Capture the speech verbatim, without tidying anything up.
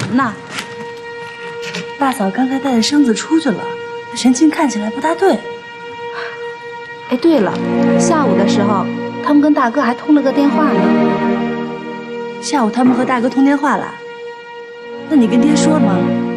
么呢？ 大嫂刚才带着生子出去了，神情看起来不大对。 哎，对了，下午的时候他们跟大哥还通了个电话呢。 下午他们和大哥通电话了？那你跟爹说了吗？